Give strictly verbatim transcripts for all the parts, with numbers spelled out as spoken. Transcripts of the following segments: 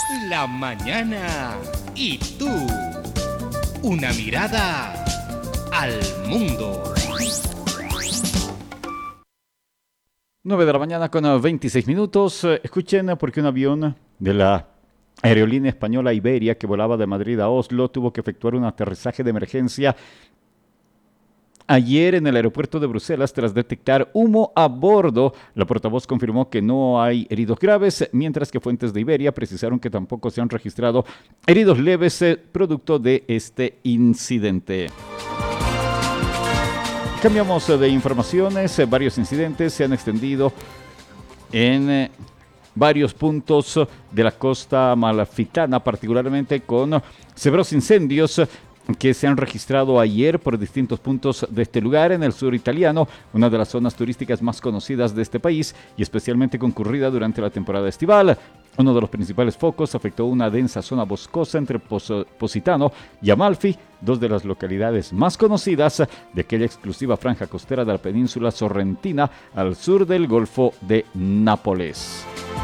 La mañana y tú. Una mirada al mundo. nueve de la mañana con veintiséis minutos. Escuchen, porque un avión de la aerolínea española Iberia que volaba de Madrid a Oslo tuvo que efectuar un aterrizaje de emergencia ayer en el aeropuerto de Bruselas tras detectar humo a bordo. La portavoz confirmó que no hay heridos graves, mientras que fuentes de Iberia precisaron que tampoco se han registrado heridos leves eh, producto de este incidente. Cambiamos de informaciones. Varios incidentes se han extendido en eh, varios puntos de la costa amalfitana, particularmente con severos incendios que se han registrado ayer por distintos puntos de este lugar en el sur italiano, una de las zonas turísticas más conocidas de este país y especialmente concurrida durante la temporada estival. Uno de los principales focos afectó una densa zona boscosa entre Pos- Positano y Amalfi, dos de las localidades más conocidas de aquella exclusiva franja costera de la península sorrentina al sur del Golfo de Nápoles.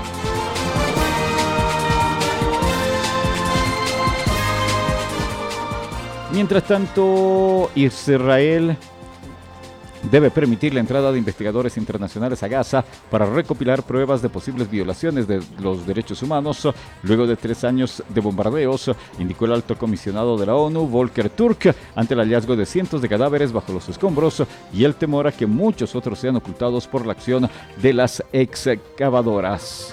Mientras tanto, Israel debe permitir la entrada de investigadores internacionales a Gaza para recopilar pruebas de posibles violaciones de los derechos humanos luego de tres años de bombardeos, indicó el alto comisionado de la ONU, Volker Turk, ante el hallazgo de cientos de cadáveres bajo los escombros y el temor a que muchos otros sean ocultados por la acción de las excavadoras.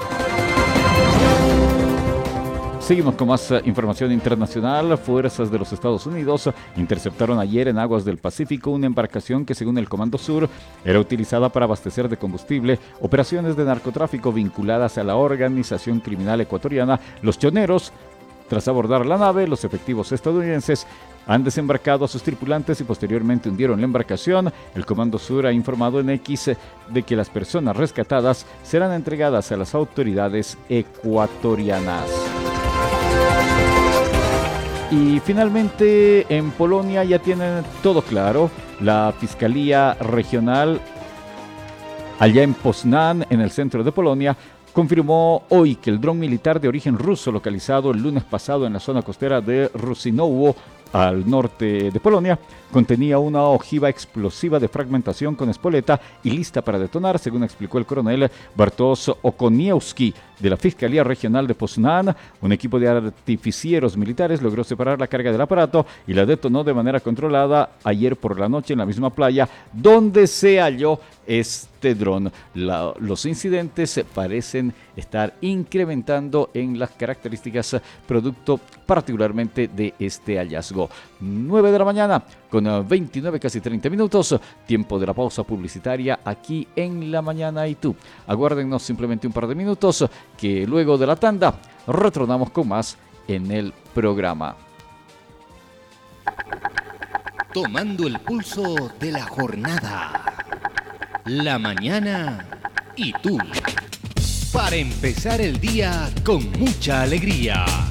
Seguimos con más uh, información internacional. Fuerzas de los Estados Unidos interceptaron ayer en aguas del Pacífico una embarcación que, según el Comando Sur, era utilizada para abastecer de combustible operaciones de narcotráfico vinculadas a la organización criminal ecuatoriana Los Choneros. Tras abordar la nave, los efectivos estadounidenses han desembarcado a sus tripulantes y posteriormente hundieron la embarcación. El Comando Sur ha informado en X de que las personas rescatadas serán entregadas a las autoridades ecuatorianas. Y finalmente en Polonia ya tienen todo claro. La Fiscalía Regional allá en Poznań, en el centro de Polonia, confirmó hoy que el dron militar de origen ruso localizado el lunes pasado en la zona costera de Rusinowo, al norte de Polonia, contenía una ojiva explosiva de fragmentación con espoleta y lista para detonar, según explicó el coronel Bartosz Okoniewski de la Fiscalía Regional de Poznań. Un equipo de artificieros militares logró separar la carga del aparato y la detonó de manera controlada ayer por la noche en la misma playa donde se halló este dron. La, los incidentes parecen estar incrementando en las características producto particularmente de este hallazgo. nueve de la mañana con veintinueve, casi treinta minutos, tiempo de la pausa publicitaria aquí en La Mañana y Tú. Aguárdennos simplemente un par de minutos que luego de la tanda retornamos con más en el programa. Tomando el pulso de la jornada. La mañana y tú. Para empezar el día con mucha alegría.